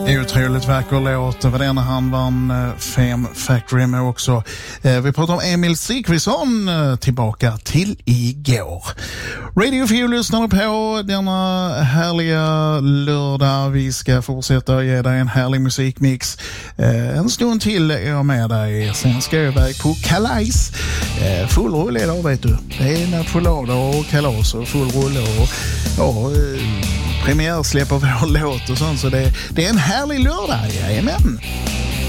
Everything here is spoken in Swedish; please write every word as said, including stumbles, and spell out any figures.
Otroligt vacker låt. Det var den han vann Fem Factory med också. Vi pratar om Emil Sigfridsson tillbaka till igår. Radio Fuel lyssnar på denna härliga lördag. Vi ska fortsätta ge dig en härlig musikmix. En stund till är jag med dig. Sen ska jag iväg på kalas. Full rulle idag, vet du. Det är nationaldag och kalas och full rulle och ja, premiärsläpp av vår låt och sånt. Så det, det är en härlig lördag, jajamän.